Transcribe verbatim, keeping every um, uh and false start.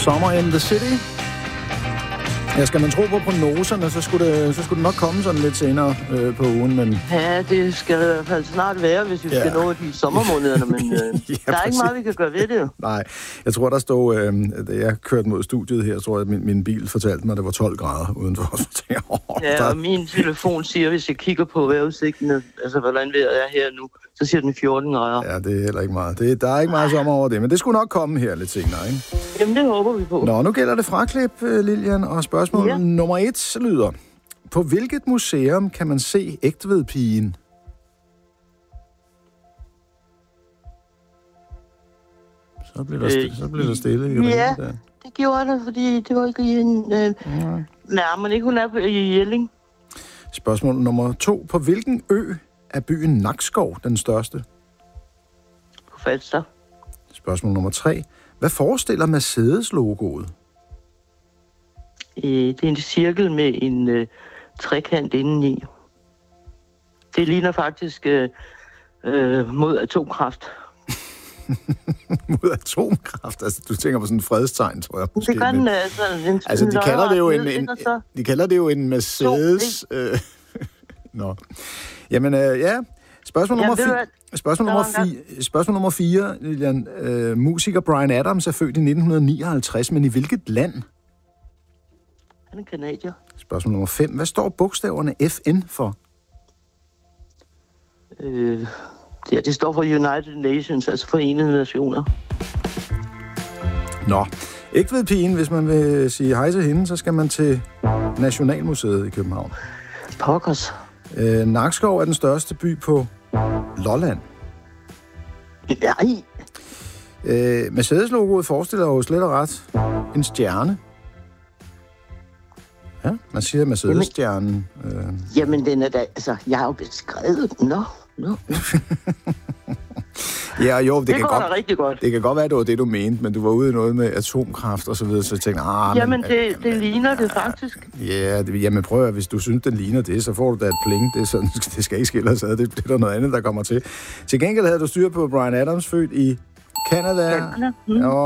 Summer in the City. Ja, skal man tro på prognoserne, så skulle det, så skulle det nok komme sådan lidt senere øh, på ugen, men... Ja, det skal i hvert fald snart være, hvis vi ja. skal nå de sommermånederne, men øh, ja, der er præcis. Ikke meget, vi kan gøre ved det. Nej, jeg tror, der stod, øh, da jeg kørte mod studiet her, tror jeg, at min, min bil fortalte mig, at det var tolv grader udenfor. Så tænkte jeg, oh, ja, og min telefon siger, hvis jeg kigger på vejrudsigten, altså hvordan vejret er her nu, så siger den fjorten grader. Ja, det er heller ikke meget. Det, der er ikke meget sommer over det, men det skulle nok komme her lidt senere, ikke? Jamen, det håber vi på. Nå, nu gælder det fraklip, Lilian, og spørgsmål ja. nummer et lyder: på hvilket museum kan man se Egtvedpigen? Så bliver der, st- så bliver der stille. I ja, der. det gjorde det, fordi det var ikke i en... Øh, ja. Nej, men ikke hun er på, i Jelling. Spørgsmål nummer to: på hvilken ø er byen Nakskov den største? På Falster. Spørgsmål nummer tre: hvad forestiller Mercedes-logoet? Øh, det er en cirkel med en øh, trekant indeni. Det ligner faktisk øh, øh, mod atomkraft. Mod atomkraft? Altså, du tænker på sådan en fredstegn, tror jeg. Måske, det gør den, altså. En, altså, de kalder det jo en, en, så... de kalder det jo en Mercedes... Øh, Nå. Jamen, øh, ja. Spørgsmål nummer, ja, fi- spørgsmål, nummer fi- spørgsmål nummer fire, Lilian. Øh, musiker Bryan Adams er født i nitten nioghalvtreds, men i hvilket land? Han er kanadier. Spørgsmål nummer fem. Hvad står bogstaverne F N for? Øh, ja, det står for United Nations, altså Forenede Nationer. Nå. Egtvedpigen, hvis man vil sige hej til hende, så skal man til Nationalmuseet i København. Pokkers. Øh, Nakskov er den største by på Lolland. Nej. Øh, Mercedes-logoet forestiller jo slet og ret en stjerne. Ja, man siger Mercedes-stjernen. Øh. Jamen, den er da... Altså, jeg har jo beskrevet den. Nå, nå. Ja, jo, det, det kan går godt, da rigtig godt. Det kan godt være, at det var det, du mente, men du var ude i noget med atomkraft og så videre, så jeg tænkte, ah... Jamen, men, det, øh, det ligner det faktisk. Ja, det, jamen prøv at, hvis du synes, den ligner det, så får du da et pling. Det, er sådan, det skal ikke skille os ad. Det, det er der noget andet, der kommer til. Til gengæld havde du styr på Bryan Adams, født i Canada. Canada. Mm. Og